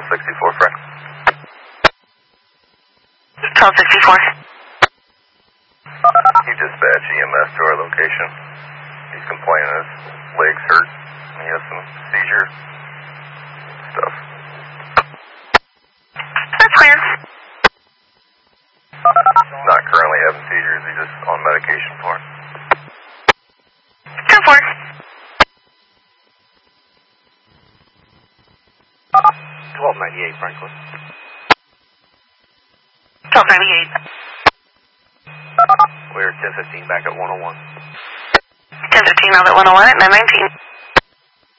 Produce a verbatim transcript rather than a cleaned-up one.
sixty-four, Frank. twelve sixty-four. You dispatch E M S to our location. He's complaining his legs hurt. He has some seizure stuff. That's clear. Not currently having seizures. He's just on medication for it. ten four. twelve ninety-eight, Franklin. twelve ninety-eight. We're ten fifteen back at one oh one. ten fifteen out at one oh one at nine nineteen.